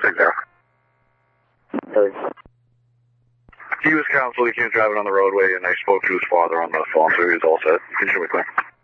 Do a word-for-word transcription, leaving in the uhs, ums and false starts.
Take care. Sorry. He was counseled, he can't drive it on the roadway, and I spoke to his father on the phone, so he was all set. He should be clear.